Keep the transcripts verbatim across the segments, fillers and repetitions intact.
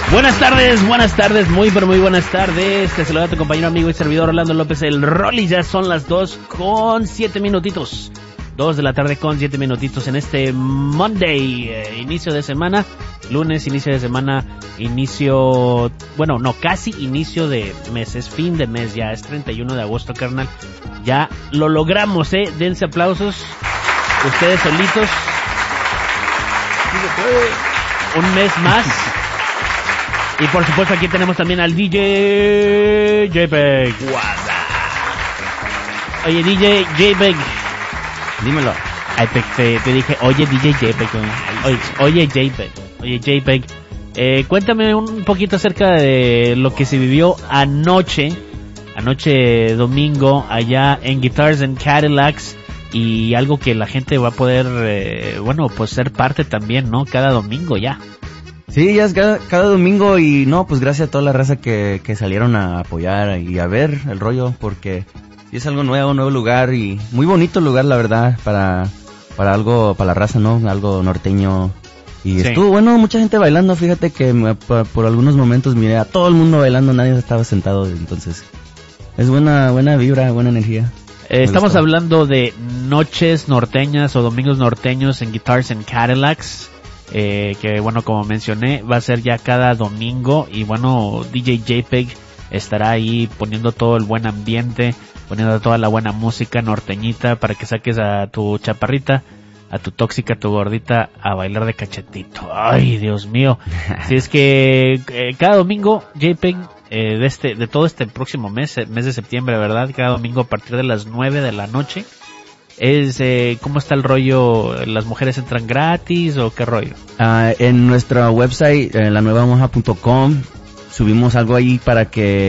Buenas tardes, buenas tardes, muy pero muy buenas tardes. Te saluda tu compañero, amigo y servidor Orlando López, el Rolly. Ya son las dos con siete minutitos. Dos de la tarde con siete minutitos en este Monday, eh, inicio de semana. Lunes, inicio de semana, inicio... Bueno, no, casi inicio de mes, es fin de mes ya, es treinta y uno de agosto, carnal. Ya lo logramos, eh, dense aplausos. Ustedes solitos. Un mes más. Y por supuesto aquí tenemos también al D J JPEG. Oye, D J JPEG. Dímelo. Ay, te, te, te dije, oye D J JPEG. Oye, oye JPEG. Oye JPEG. Eh, cuéntame un poquito acerca de lo que se vivió anoche. Anoche domingo allá en Guitars and Cadillacs. Y algo que la gente va a poder, eh, bueno, pues ser parte también, ¿no? Cada domingo ya. Sí, ya es cada, cada domingo y no, pues gracias a toda la raza que, que salieron a apoyar y a ver el rollo, porque sí es algo nuevo, un nuevo lugar y muy bonito el lugar, la verdad, para, para algo, para la raza, ¿no? Algo norteño. Y sí, estuvo bueno, mucha gente bailando, fíjate que me, por, por algunos momentos miré a todo el mundo bailando, nadie estaba sentado, entonces es buena, buena vibra, buena energía. Eh, estamos gustó. Hablando de noches norteñas o domingos norteños en Guitars and Cadillacs. Eh, que bueno, como mencioné, va a ser ya cada domingo y bueno, D J JPEG estará ahí poniendo todo el buen ambiente, poniendo toda la buena música norteñita para que saques a tu chaparrita, a tu tóxica, a tu gordita a bailar de cachetito. Ay, Dios mío. Si es que eh, cada domingo JPEG eh, de este, de todo este próximo mes, mes de septiembre, ¿verdad? Cada domingo a partir de las nueve de la noche. Es, eh, ¿cómo está el rollo? ¿Las mujeres entran gratis o qué rollo? Uh, en nuestra website, en la nueva moja punto com, subimos algo ahí para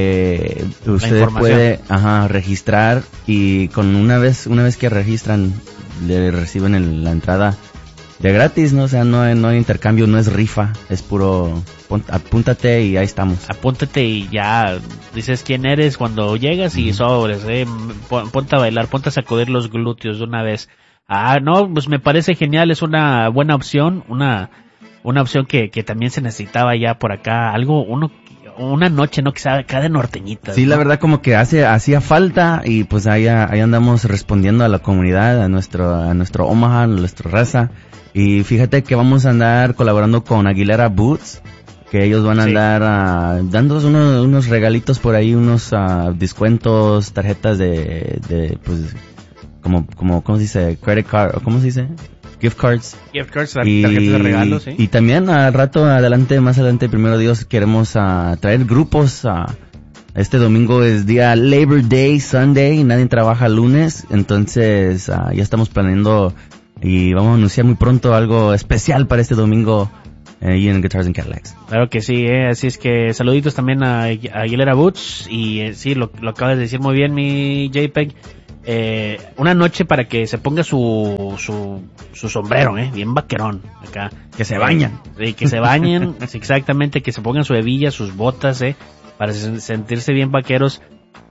que usted puede, ajá, registrar y con una vez, una vez que registran, le reciben el, la entrada de gratis, ¿no? O sea, no hay, no hay intercambio, no es rifa, es puro, pon, apúntate y ahí estamos. Apúntate y ya dices quién eres cuando llegas y uh-huh. sobres, eh, ponte a bailar, ponte a sacudir los glúteos de una vez. Ah, no, pues me parece genial, es una buena opción, una, una opción que, que también se necesitaba ya por acá, algo, uno, una noche, ¿no? Que sea cada norteñita. Sí, ¿no? La verdad como que hace, hacía falta y pues ahí, ahí andamos respondiendo a la comunidad, a nuestro, a nuestro Omaha, a nuestra raza. Y fíjate que vamos a andar colaborando con Aguilera Boots, que ellos van a andar sí. uh, dándonos unos, unos regalitos por ahí, unos uh, descuentos, tarjetas de, de pues, como, como, ¿cómo se dice? Credit card, ¿cómo se dice? Gift cards. Gift cards, y, tarjetas de regalo, sí. Y también al rato, adelante, más adelante, primero Dios, queremos uh, traer grupos. Uh, este domingo es día Labor Day, Sunday, y nadie trabaja lunes, entonces uh, ya estamos planeando y vamos a anunciar muy pronto algo especial para este domingo eh, y en Guitars and Cadillacs. Claro que sí, eh, así es que saluditos también a, a Aguilera Boots y eh, sí, lo, lo acabas de decir muy bien, mi JPEG. Eh, una noche para que se ponga su su su sombrero, eh, bien vaquerón acá, que se bañan, sí, que se bañen, exactamente, que se pongan su hebilla, sus botas, eh, para sentirse bien vaqueros.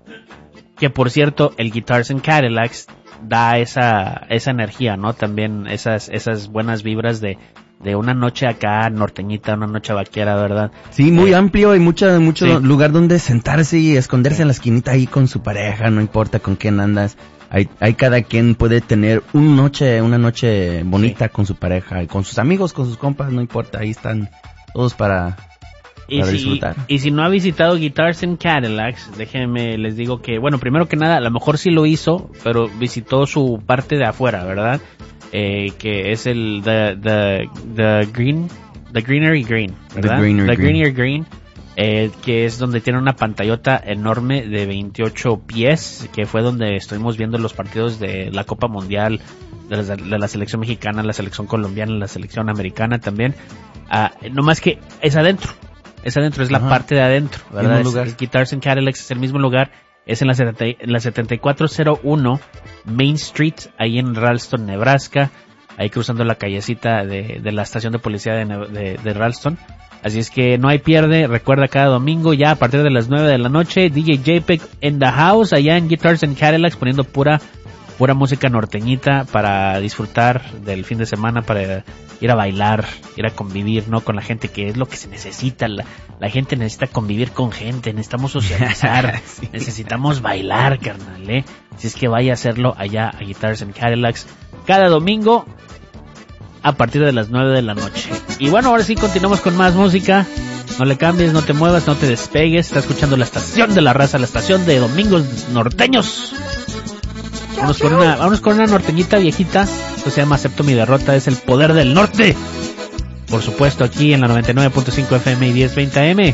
Que por cierto, el Guitars and Cadillacs da esa esa energía, ¿no? También esas esas buenas vibras de de una noche acá norteñita, una noche vaquera, ¿verdad? Sí, muy eh, amplio y mucho mucho sí. lugar donde sentarse y esconderse sí. en la esquinita ahí con su pareja, no importa con quién andas. Hay hay cada quien puede tener una noche una noche bonita sí. con su pareja, con sus amigos, con sus compas, no importa, ahí están todos para Y para si, disfrutar. Y si no ha visitado Guitars and Cadillacs, déjenme les digo que, bueno, primero que nada, a lo mejor sí lo hizo, pero visitó su parte de afuera, ¿verdad? Eh, que es el the, the, the green, the greenery green, ¿verdad? The greenery the green. greenery green, eh, que es donde tiene una pantallota enorme de veintiocho pies, que fue donde estuvimos viendo los partidos de la Copa Mundial, de la, de la selección mexicana, la selección colombiana, la selección americana también. Ah, no más que es adentro. Es adentro, es la Ajá. parte de adentro, ¿verdad? Es, es Guitars and Cadillacs, es el mismo lugar, es en la, setenta, en la setenta y cuatro cero uno Main Street, ahí en Ralston, Nebraska, ahí cruzando la callecita de, de la estación de policía de, de, de Ralston. Así es que no hay pierde, recuerda cada domingo ya a partir de las nueve de la noche, D J JPEG in the house, allá en Guitars and Cadillacs, poniendo pura pura música norteñita para disfrutar del fin de semana, para ir a bailar, ir a convivir, ¿no? Con la gente, que es lo que se necesita. La, la gente necesita convivir con gente, necesitamos socializar, sí. necesitamos bailar, carnal, ¿eh? Si es que vaya a hacerlo allá a Guitars and Cadillacs cada domingo a partir de las nueve de la noche. Y bueno, ahora sí continuamos con más música. No le cambies, no te muevas, no te despegues. Está escuchando la estación de la raza, la estación de Domingos Norteños. Vamos con una, vamos con una norteñita viejita. Esto se llama Acepto mi derrota, es el poder del norte. Por supuesto, aquí en la noventa y nueve punto cinco F M y diez veinte A M.